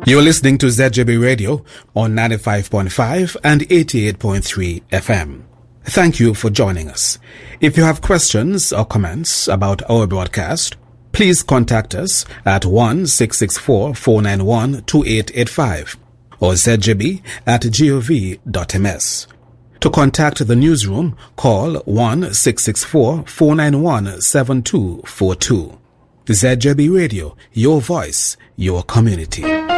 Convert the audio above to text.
You're listening to ZJB Radio on 95.5 and 88.3 FM. Thank you for joining us. If you have questions or comments about our broadcast, please contact us at 1-664-491-2885 or zjb@gov.ms. To contact the newsroom, call 1-664-491-7242. ZJB Radio, your voice, your community.